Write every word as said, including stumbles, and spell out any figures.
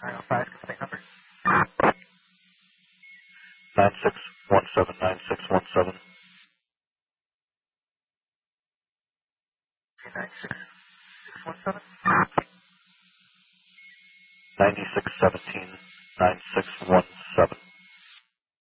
nine oh five, complaint number. nine six one seven, nine six one seven. nine six six one seven. ninety-six seventeen, nine six one seven.